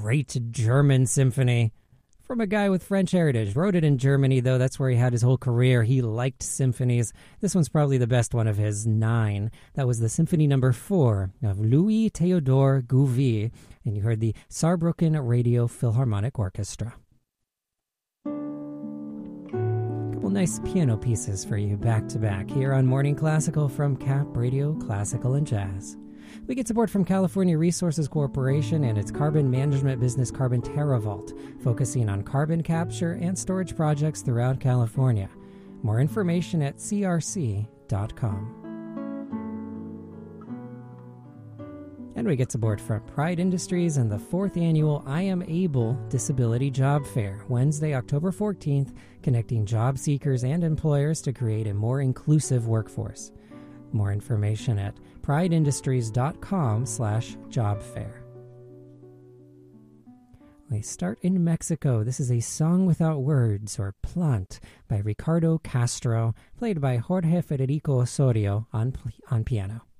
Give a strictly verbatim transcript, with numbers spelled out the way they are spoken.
great German symphony from a guy with French heritage. Wrote it in Germany, though. That's where he had his whole career. He liked symphonies. This one's probably the best one of his, nine. That was the Symphony Number Four of Louis Theodore Gouvy, and you heard the Saarbrücken Radio Philharmonic Orchestra. Couple nice piano pieces for you back to back here on Morning Classical from Cap Radio Classical and Jazz. We get support from California Resources Corporation and its carbon management business Carbon TerraVault, focusing on carbon capture and storage projects throughout California. More information at c r c dot com. And we get support from Pride Industries and the fourth annual I Am Able Disability Job Fair, Wednesday, October fourteenth, connecting job seekers and employers to create a more inclusive workforce. More information at prideindustries.com slash job fair. We start in Mexico. This is a song without words, or Plant, by Ricardo Castro, played by Jorge Federico Osorio on, on piano.